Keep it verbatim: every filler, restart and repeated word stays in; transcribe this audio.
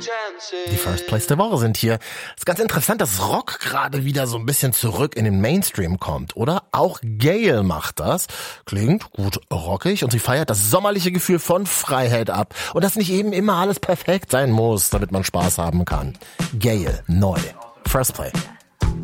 Die First Place der Woche sind hier. Ist ganz interessant, dass Rock gerade wieder so ein bisschen zurück in den Mainstream kommt, oder? Auch Gayle macht das. Klingt gut rockig und sie feiert das sommerliche Gefühl von Freiheit ab. Und dass nicht eben immer alles perfekt sein muss, damit man Spaß haben kann. Gayle, neu. First Play.